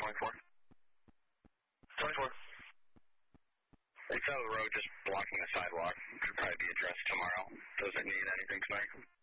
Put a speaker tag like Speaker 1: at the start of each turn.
Speaker 1: 24. 24. They found the road just blocking the sidewalk. Could probably be addressed tomorrow. Doesn't need anything tonight.